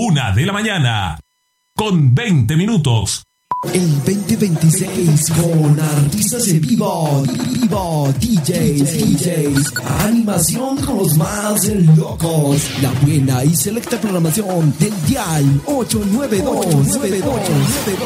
1:00 con 20 minutos. El 2026 con artistas en vivo, DJs, animación con los más locos, la buena y selecta programación del dial 892.